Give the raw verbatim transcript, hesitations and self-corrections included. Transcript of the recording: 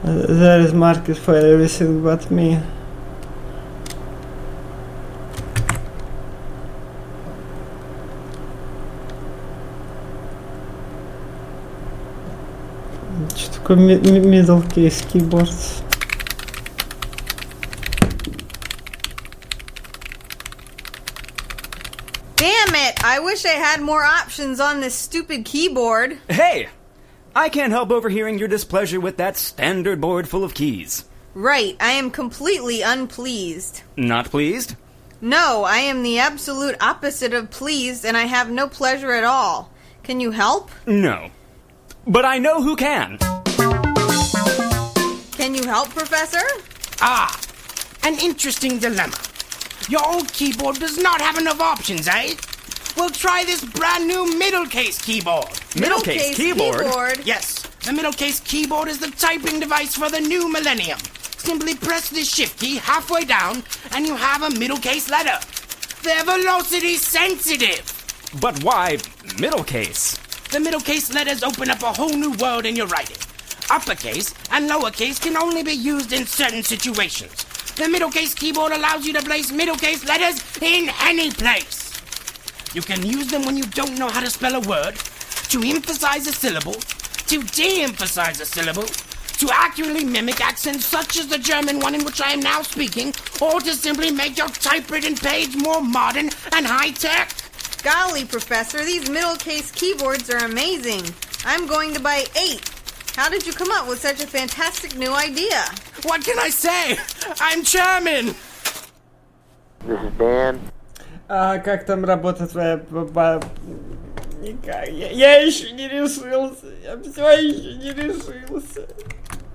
There is market for everything but me. Что такое middle case keyboards? Damn it! I wish I had more options on this stupid keyboard. Hey! I can't help overhearing your displeasure with that standard board full of keys. Right, I am completely unpleased. Not pleased? No, I am the absolute opposite of pleased, and I have no pleasure at all. Can you help? No. But I know who can. Can you help, Professor? Ah, an interesting dilemma. Your old keyboard does not have enough options, eh? Well, try this brand new middle case keyboard. Middle case keyboard? keyboard? Yes, the middle case keyboard is the typing device for the new millennium. Simply press the shift key halfway down, and you have a middle case letter. They're velocity sensitive. But why middle case? The middle case letters open up a whole new world in your writing. Uppercase and lowercase can only be used in certain situations. The middle case keyboard allows you to place middle case letters in any place. You can use them when you don't know how to spell a word, to emphasize a syllable, to de-emphasize a syllable, to accurately mimic accents such as the German one in which I am now speaking, or to simply make your typewritten page more modern and high-tech. Golly, Professor, these middle case keyboards are amazing. I'm going to buy eight. How did you come up with such a fantastic new idea? What can I say? I'm German. This is Dan. А как там работает твоя баба? Никак. Я, я еще не решился. Я все еще не решился.